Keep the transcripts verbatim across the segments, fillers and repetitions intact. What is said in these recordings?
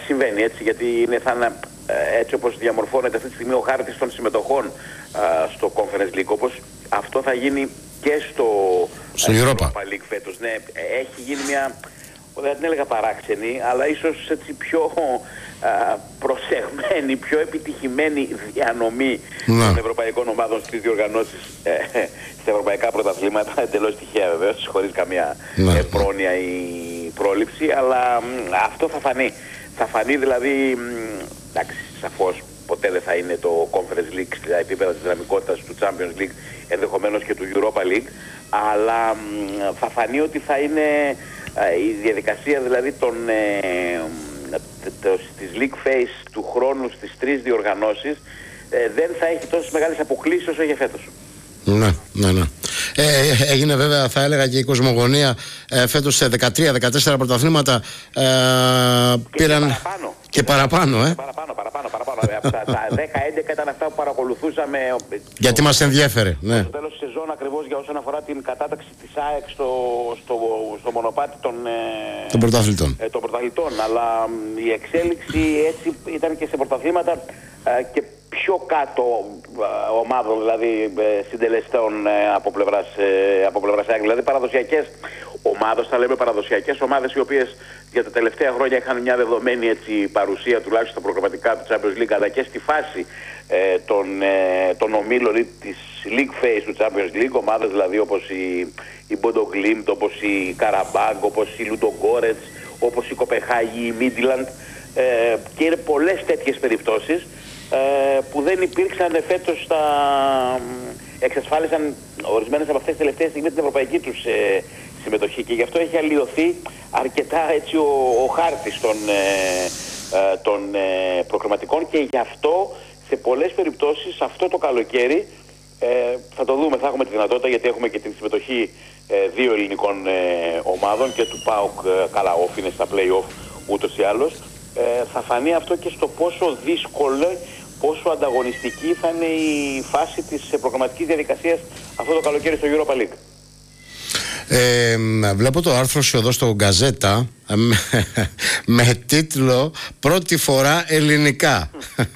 συμβαίνει έτσι, γιατί είναι θα είναι, έτσι όπως διαμορφώνεται αυτή τη στιγμή ο χάρτης των συμμετοχών α, στο Conference League, όπως αυτό θα γίνει και στο, στο Europa League φέτος. Ναι, έχει γίνει μια, δεν την έλεγα παράξενη, αλλά ίσως έτσι πιο α, προσεγμένη, πιο επιτυχημένη διανομή ναι. των ευρωπαϊκών ομάδων στις διοργανώσεις ε, στα ευρωπαϊκά πρωταθλήματα, εντελώς τυχαία βεβαίως, χωρίς καμία ναι. ε, πρόνοια ή πρόληψη, αλλά μ, αυτό θα φανεί. Θα φανεί δηλαδή, μ, εντάξει, σαφώς ποτέ δεν θα είναι το Conference League στα επίπεδα της δυναμικότητας του Champions League, ενδεχομένως και του Europa League, αλλά μ, θα φανεί ότι θα είναι η διαδικασία δηλαδή των, ε, της League Phase του χρόνου στις τρεις διοργανώσεις ε, δεν θα έχει τόσες μεγάλες αποκλήσεις όσο για φέτος. Ναι, ναι, ναι. Ε, έγινε βέβαια, θα έλεγα, και η κοσμογονία ε, φέτος σε δεκατρία δεκατέσσερα πρωταθλήματα ε, πήραν και παραπάνω. Και παραπάνω, ε. Παραπάνω, παραπάνω, παραπάνω. τα, τα δέκα έντεκα ήταν αυτά που παρακολουθούσαμε. Γιατί μας ενδιέφερε, ναι. Στο τέλος της σεζόν, ακριβώς για όσον αφορά την κατάταξη της ΑΕΚ στο, στο, στο μονοπάτι των, ε, των πρωταθλητών. Ε, των πρωταθλητών. Αλλά η εξέλιξη έτσι ήταν και σε πρωταθλήματα ε, και πιο κάτω ε, ομάδων, δηλαδή ε, συντελεστών ε, από πλευράς, ε, από πλευράς ΑΕΚ. Δηλαδή παραδοσιακές ομάδες, θα λέμε παραδοσιακές ομάδες, οι οποίες για τα τελευταία χρόνια είχαν μια δεδομένη έτσι, παρουσία τουλάχιστον στα προγραμματικά του Champions League, αλλά και στη φάση ε, των, ε, των ομίλων της League Phase του Champions League, ομάδες δηλαδή όπως η, η Bodo Glimt, όπως η Karabag, όπως η Ludogorets, όπως η Κοπεχάγη, η Midland, ε, και είναι πολλές τέτοιες περιπτώσεις ε, που δεν υπήρξαν φέτος στα... εξασφάλισαν ορισμένες από αυτές τις τελευταίες στιγμές την ευρωπαϊκή τους ε, συμμετοχή, και γι' αυτό έχει αλλοιωθεί αρκετά έτσι ο, ο χάρτης των, ε, ε, των ε, προκριματικών, και γι' αυτό σε πολλές περιπτώσεις αυτό το καλοκαίρι ε, θα το δούμε, θα έχουμε τη δυνατότητα, γιατί έχουμε και την συμμετοχή ε, δύο ελληνικών ε, ομάδων και του ΠΑΟΚ, ε, καλά off είναι στα play-off ούτως ή άλλως, ε, θα φανεί αυτό και στο πόσο δύσκολο, πόσο ανταγωνιστική θα είναι η φάση της προγραμματικής διαδικασίας αυτό το καλοκαίρι στο Europa League. Ε, βλέπω το άρθρο σου εδώ στο Γκαζέτα με, με τίτλο «Πρώτη φορά ελληνικά».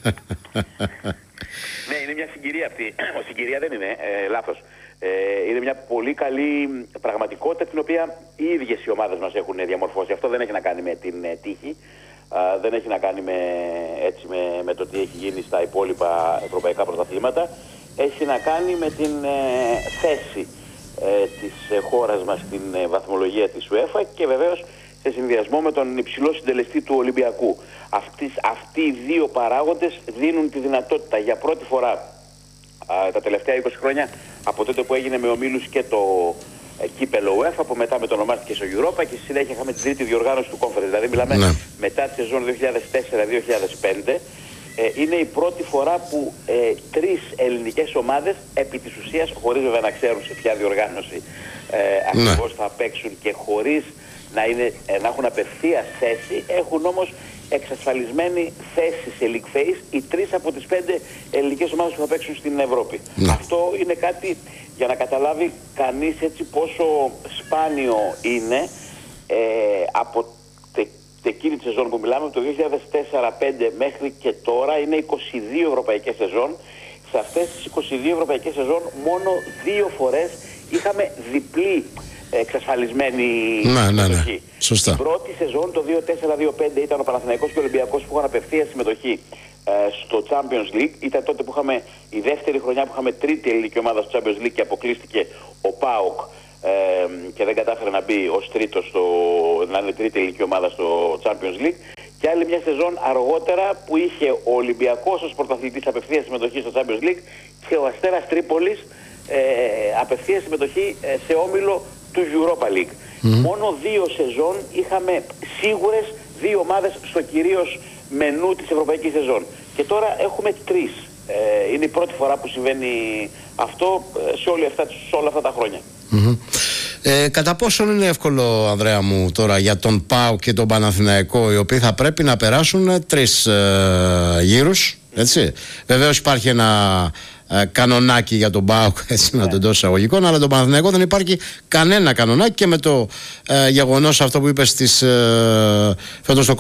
Ναι, είναι μια συγκυρία αυτή. Ο συγκυρία δεν είναι, ε, λάθος. Ε, είναι μια πολύ καλή πραγματικότητα, την οποία οι ίδιες οι ομάδες μας έχουν διαμορφώσει. Αυτό δεν έχει να κάνει με την ε, τύχη, ε, δεν έχει να κάνει με, έτσι, με, με το τι έχει γίνει στα υπόλοιπα ευρωπαϊκά πρωταθλήματα. Έχει να κάνει με την ε, θέση ε, της ε, χώρας μας στην ε, βαθμολογία της UEFA, και βεβαίως σε συνδυασμό με τον υψηλό συντελεστή του Ολυμπιακού. Αυτοί, αυτοί οι δύο παράγοντες δίνουν τη δυνατότητα για πρώτη φορά α, τα τελευταία είκοσι χρόνια, από τότε που έγινε με ομίλους και το ε, κύπελο UEFA, που μετά μετονομάστηκε στο Europa, και στη συνέχεια είχαμε την τρίτη διοργάνωση του Conference. Δηλαδή μιλάμε ναι. μετά τη σεζόν δύο χιλιάδες τέσσερα δύο χιλιάδες πέντε. Ε, είναι η πρώτη φορά που ε, τρεις ελληνικές ομάδες επί της ουσίας, χωρίς βέβαια να ξέρουν σε ποια διοργάνωση ε, ακριβώς ναι. θα παίξουν, και χωρίς να, είναι, να έχουν απευθείας θέση, έχουν όμως εξασφαλισμένη θέση σε League Phase οι τρεις από τις πέντε ελληνικές ομάδες που θα παίξουν στην Ευρώπη. Ναι. Αυτό είναι κάτι για να καταλάβει κανείς έτσι πόσο σπάνιο είναι ε, από τε, εκείνη τη σεζόν που μιλάμε, από το δύο χιλιάδες τέσσερα πέντε μέχρι και τώρα είναι είκοσι δύο ευρωπαϊκές σεζόν. Σε αυτές τις είκοσι δύο ευρωπαϊκές σεζόν μόνο δύο φορές είχαμε διπλή εξασφαλισμένη ναι, ναι, ναι. Σωστά. Η πρώτη σεζόν το δύο τέσσερα δύο πέντε ήταν ο Παναθηναϊκός και ο Ολυμπιακός που είχαν απευθείας συμμετοχή ε, στο Champions League. Ήταν τότε που είχαμε η δεύτερη χρονιά που είχαμε τρίτη ελληνική ομάδα στο Champions League, και αποκλείστηκε ο ΠΑΟΚ ε, και δεν κατάφερε να μπει ως τρίτος στο, να είναι τρίτη ελληνική ομάδα στο Champions League. Και άλλη μια σεζόν αργότερα που είχε ο Ολυμπιακός ως πρωταθλητής απευθείας συμμετοχή στο Champions League και ο Αστέρας Τρίπολης ε, απευθείας συμμετοχή ε, σε όμιλο του Europa League. Mm-hmm. Μόνο δύο σεζόν είχαμε σίγουρες δύο ομάδες στο κυρίως μενού της ευρωπαϊκής σεζόν. Και τώρα έχουμε τρεις. Ε, είναι η πρώτη φορά που συμβαίνει αυτό σε, όλη αυτά, σε όλα αυτά τα χρόνια. Mm-hmm. Ε, κατά πόσον είναι εύκολο, Ανδρέα μου, τώρα για τον ΠΑΟ και τον Παναθηναϊκό, οι οποίοι θα πρέπει να περάσουν τρεις ε, γύρους, έτσι. Βεβαίως υπάρχει ένα ε, κανονάκι για τον ΠΑΟΚ, έτσι, να το εντός εισαγωγικών, αλλά τον Παναθηναϊκό δεν υπάρχει κανένα κανονάκι, και με το ε, γεγονός αυτό που είπες στις, ε, φέτος το